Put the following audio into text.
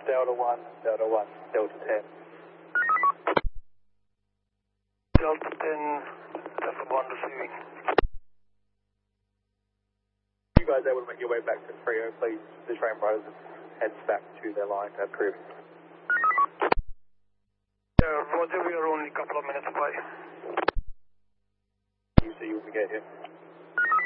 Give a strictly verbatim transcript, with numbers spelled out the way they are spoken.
Delta one, Delta one, Delta ten. Delta ten, Delta one receiving. You guys able to make your way back to Frio, please? The train riders heads back to their line at Crew. Yeah, Roger, we are only a couple of minutes away. You see you when we get here.